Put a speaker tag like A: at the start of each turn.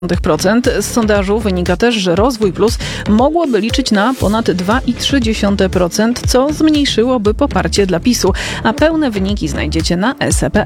A: Z sondażu wynika też, że Rozwój Plus mogłoby liczyć na ponad 2,3%, co zmniejszyłoby poparcie dla PiS-u, a pełne wyniki znajdziecie na SEP.